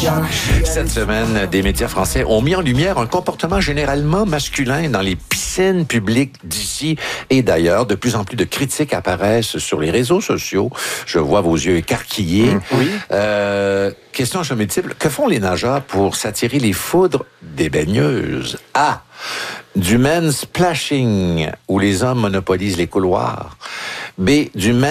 Cette semaine, des médias français ont mis en lumière un comportement généralement masculin dans les piscines publiques d'ici et d'ailleurs. De plus en plus de critiques apparaissent sur les réseaux sociaux. Je vois vos yeux écarquillés. Oui. Question je multiple. Que font les nageurs pour s'attirer les foudres des baigneuses? A. Du mansplashing, où les hommes monopolisent les couloirs. B. Du